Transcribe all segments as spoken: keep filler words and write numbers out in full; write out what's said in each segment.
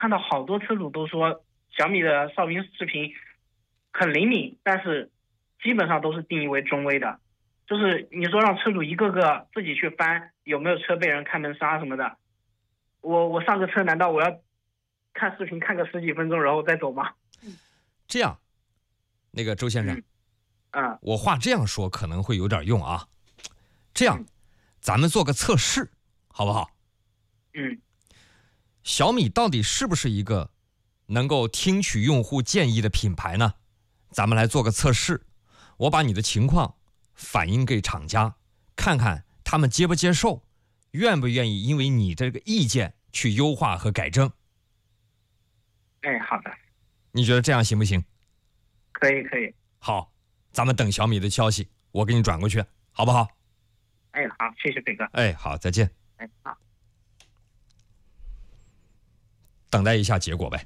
看到好多车主都说小米的哨兵视频很灵敏，但是基本上都是定义为中微的。就是你说让车主一个个自己去翻有没有车被人开门杀什么的，我我上个车难道我要看视频看个十几分钟然后再走吗？ 这样，那个周先生， 嗯，嗯我话这样说可能会有点用啊。这样，咱们做个测试，好不好？ 嗯， 小米到底是不是一个能够听取用户建议的品牌呢？咱们来做个测试，我把你的情况反映给厂家，看看他们接不接受，愿不愿意因为你这个意见去优化和改正。 哎，好的， 你觉得这样行不行？ 可以可以。 好，咱们等小米的消息，我给你转过去，好不好？ 哎，好，谢谢飞哥。 哎，好，再见。 哎，好。 等待一下结果呗。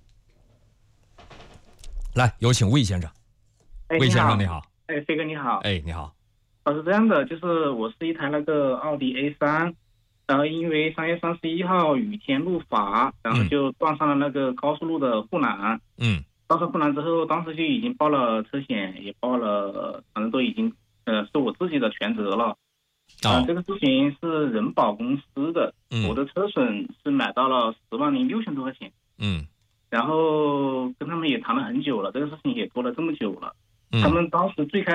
来，有请魏先生。 哎， 魏先生你你好。 哎，飞哥你好。 哎，你好。 哦，是这样的，就是我是一台那个奥迪 A 三，然后因为三月三十一号雨天路滑，然后就撞上了那个高速路的护栏。 嗯。 撞上护栏之后，当时就已经报了车险，也报了，反正都已经呃是我自己的全责了。啊、 哦呃，这个事情是人保公司的， 嗯、 我的车损是买到了十万零六千多块钱。 嗯。 然后跟他们也谈了很久了，这个事情也拖了这么久了。 嗯、 他们当时最开